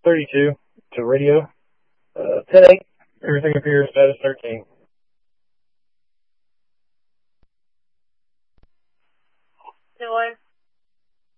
32 to radio. 10-8. Everything appears status 13.